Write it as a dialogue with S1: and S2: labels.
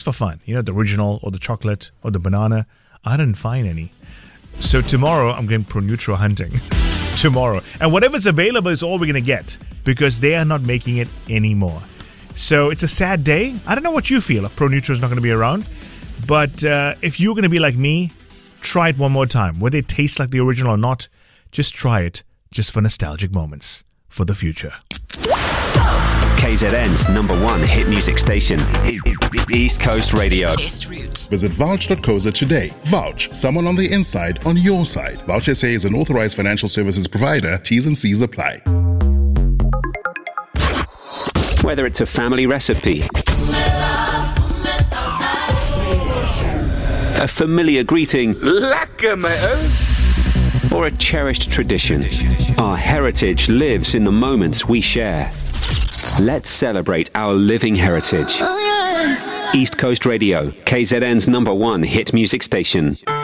S1: for fun. You know, the original or the chocolate or the banana. I didn't find any. So tomorrow I'm going Pro Nutro hunting. Tomorrow. And whatever's available is all we're going to get because they are not making it anymore. So it's a sad day. I don't know what you feel. Pro Nutro is not going to be around. But if you're going to be like me, try it one more time. Whether it tastes like the original or not, just try it just for nostalgic moments for the future.
S2: KZN's #1 hit music station, East Coast Radio.
S3: Best route.
S4: Visit vouch.coza today. Vouch, someone on the inside on your side. Vouch SA is an authorized financial services provider. T's and C's apply.
S2: Whether it's a family recipe, a familiar greeting, or a cherished tradition, our heritage lives in the moments we share. Let's celebrate our living heritage. East Coast Radio, KZN's #1 hit music station.